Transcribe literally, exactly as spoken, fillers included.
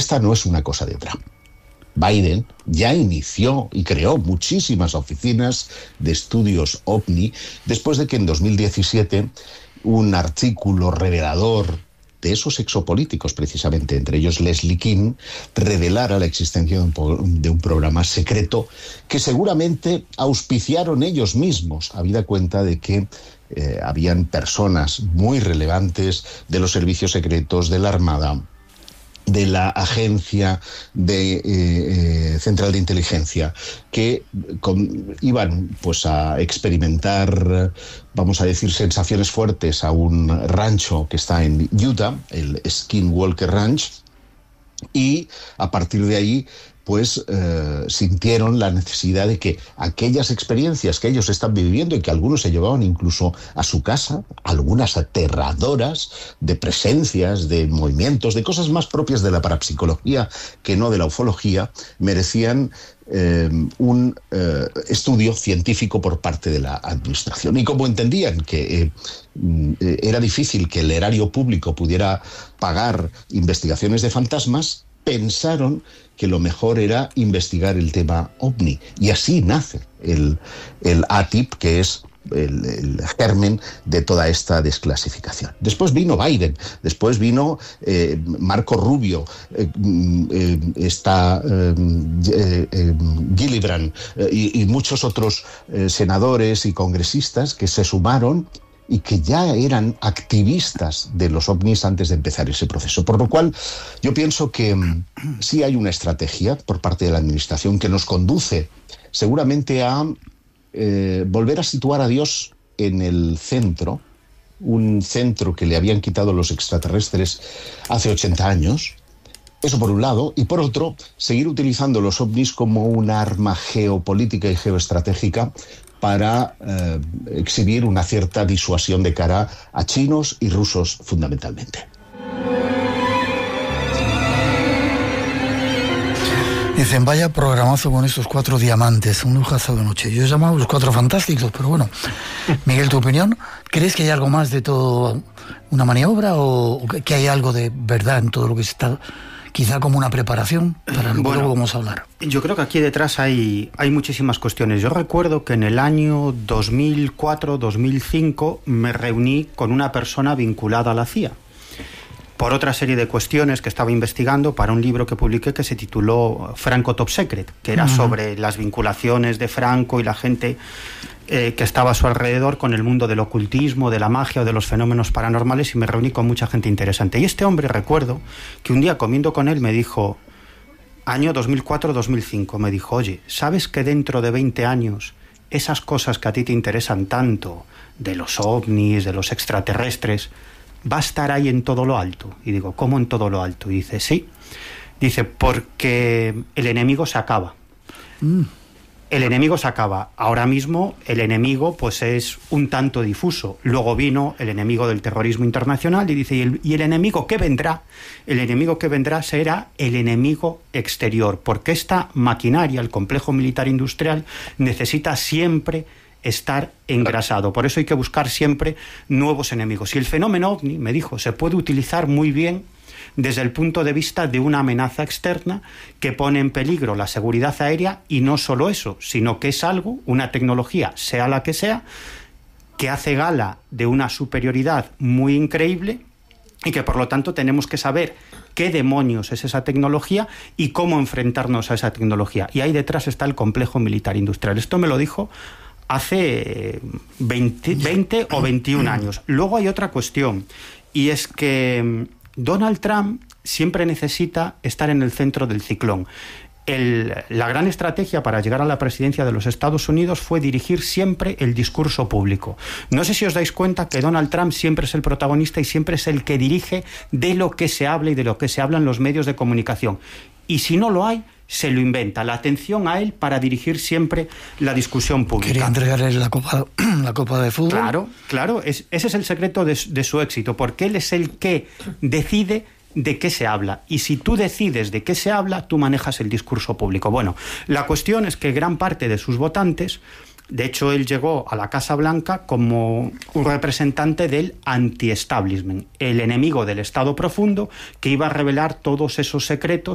esta no es una cosa de Trump. Biden ya inició y creó muchísimas oficinas de estudios OVNI después de que en dos mil diecisiete un artículo revelador de esos exopolíticos, precisamente, entre ellos Leslie King, revelara la existencia de un, de un programa secreto que seguramente auspiciaron ellos mismos, habida cuenta de que eh, habían personas muy relevantes de los servicios secretos, de la Armada, de la Agencia de, eh, eh, Central de Inteligencia, que con, iban pues a experimentar, vamos a decir, sensaciones fuertes a un rancho que está en Utah, el Skinwalker Ranch, y a partir de ahí pues eh, sintieron la necesidad de que aquellas experiencias que ellos están viviendo y que algunos se llevaban incluso a su casa, algunas aterradoras, de presencias, de movimientos, de cosas más propias de la parapsicología que no de la ufología, merecían eh, un eh, estudio científico por parte de la administración. Y como entendían que eh, eh, era difícil que el erario público pudiera pagar investigaciones de fantasmas, pensaron que lo mejor era investigar el tema OVNI. Y así nace el, el A T I P, que es el, el germen de toda esta desclasificación. Después vino Biden, después vino eh, Marco Rubio, eh, eh, está eh, eh, Gillibrand eh, y, y muchos otros eh, senadores y congresistas que se sumaron y que ya eran activistas de los ovnis antes de empezar ese proceso. Por lo cual, yo pienso que um, sí hay una estrategia por parte de la administración que nos conduce seguramente a eh, volver a situar a Dios en el centro, un centro que le habían quitado los extraterrestres hace ochenta años, eso por un lado, y por otro, seguir utilizando los ovnis como un arma geopolítica y geoestratégica para eh, exhibir una cierta disuasión de cara a chinos y rusos fundamentalmente. Dicen, vaya programazo con estos cuatro diamantes, un lujazo de noche. Yo he llamado los cuatro fantásticos, pero bueno. Miguel, ¿tu opinión? ¿Crees que hay algo más de todo una maniobra o que hay algo de verdad en todo lo que se está... quizá como una preparación para lo que bueno, luego vamos a hablar? Yo creo que aquí detrás hay, hay muchísimas cuestiones. Yo recuerdo que en el año dos mil cuatro dos mil cinco me reuní con una persona vinculada a la C I A por otra serie de cuestiones que estaba investigando para un libro que publiqué que se tituló Franco Top Secret, que era uh-huh. sobre las vinculaciones de Franco y la gente eh, que estaba a su alrededor con el mundo del ocultismo, de la magia o de los fenómenos paranormales, y me reuní con mucha gente interesante. Y este hombre, recuerdo que un día comiendo con él me dijo, año dos mil cuatro dos mil cinco, me dijo, oye, ¿sabes que dentro de veinte años esas cosas que a ti te interesan tanto, de los ovnis, de los extraterrestres, va a estar ahí en todo lo alto? Y digo, ¿cómo en todo lo alto? Y dice, sí. Dice, porque el enemigo se acaba. Mm. El enemigo se acaba. Ahora mismo el enemigo pues es un tanto difuso. Luego vino el enemigo del terrorismo internacional y dice, ¿y el, y el enemigo qué vendrá? El enemigo que vendrá será el enemigo exterior, porque esta maquinaria, el complejo militar industrial, necesita siempre estar engrasado. Por eso hay que buscar siempre nuevos enemigos. Y el fenómeno OVNI, me dijo, se puede utilizar muy bien desde el punto de vista de una amenaza externa que pone en peligro la seguridad aérea, y no solo eso, sino que es algo, una tecnología, sea la que sea, que hace gala de una superioridad muy increíble y que por lo tanto tenemos que saber qué demonios es esa tecnología y cómo enfrentarnos a esa tecnología. Y ahí detrás está el complejo militar industrial. Esto me lo dijo hace veinte, veinte o veintiún años. Luego hay otra cuestión, y es que Donald Trump siempre necesita estar en el centro del ciclón. El, la gran estrategia para llegar a la presidencia de los Estados Unidos fue dirigir siempre el discurso público. No sé si os dais cuenta que Donald Trump siempre es el protagonista y siempre es el que dirige de lo que se habla y de lo que se habla en los medios de comunicación. Y si no lo hay, se lo inventa, la atención a él para dirigir siempre la discusión pública. Quería entregarle la copa, la copa de fútbol. Claro, claro, es, ese es el secreto de, de su éxito, porque él es el que decide de qué se habla. Y si tú decides de qué se habla, tú manejas el discurso público. Bueno, la cuestión es que gran parte de sus votantes, de hecho él llegó a la Casa Blanca como un representante del anti-establishment, el enemigo del Estado profundo que iba a revelar todos esos secretos